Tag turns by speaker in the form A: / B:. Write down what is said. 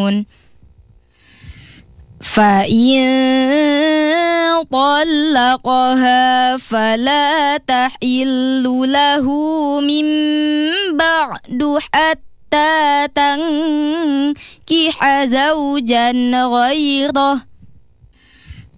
A: يعلمون فإن طلقها فلا تحل له من بعد حتى تنكح زوجا غيره